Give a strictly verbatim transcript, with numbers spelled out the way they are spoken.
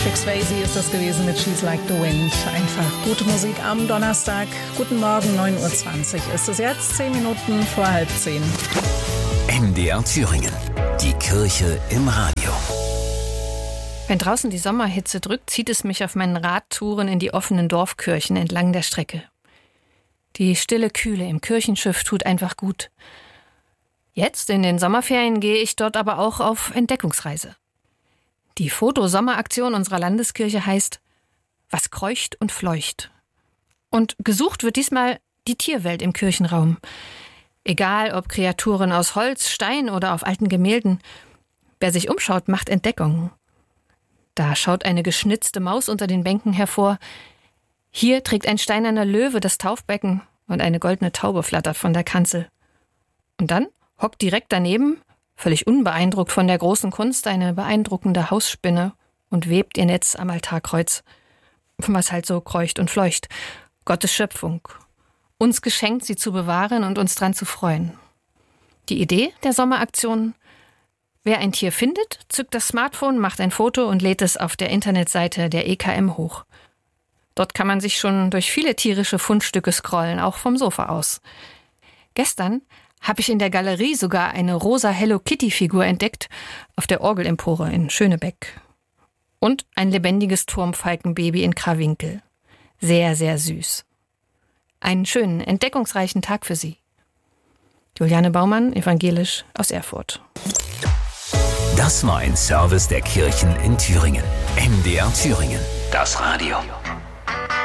Patrick Swayze ist das gewesen mit She's Like the Wind. Einfach gute Musik am Donnerstag. Guten Morgen, neun Uhr zwanzig ist es jetzt, zehn Minuten vor halb zehn. M D R Thüringen, die Kirche im Radio. Wenn draußen die Sommerhitze drückt, zieht es mich auf meinen Radtouren in die offenen Dorfkirchen entlang der Strecke. Die stille Kühle im Kirchenschiff tut einfach gut. Jetzt in den Sommerferien gehe ich dort aber auch auf Entdeckungsreise. Die Foto-Sommeraktion unserer Landeskirche heißt »Was kreucht und fleucht«. Und gesucht wird diesmal die Tierwelt im Kirchenraum. Egal ob Kreaturen aus Holz, Stein oder auf alten Gemälden. Wer sich umschaut, macht Entdeckungen. Da schaut eine geschnitzte Maus unter den Bänken hervor. Hier trägt ein steinerner Löwe das Taufbecken und eine goldene Taube flattert von der Kanzel. Und dann hockt direkt daneben, völlig unbeeindruckt von der großen Kunst, eine beeindruckende Hausspinne und webt ihr Netz am Altarkreuz. Was halt so kreucht und fleucht. Gottes Schöpfung. Uns geschenkt, sie zu bewahren und uns dran zu freuen. Die Idee der Sommeraktion: Wer ein Tier findet, zückt das Smartphone, macht ein Foto und lädt es auf der Internetseite der E K M hoch. Dort kann man sich schon durch viele tierische Fundstücke scrollen, auch vom Sofa aus. Gestern habe ich in der Galerie sogar eine rosa Hello-Kitty-Figur entdeckt, auf der Orgelempore in Schönebeck. Und ein lebendiges Turmfalkenbaby in Krawinkel. Sehr, sehr süß. Einen schönen, entdeckungsreichen Tag für Sie. Juliane Baumann, evangelisch aus Erfurt. Das war ein Service der Kirchen in Thüringen. M D R Thüringen, das Radio.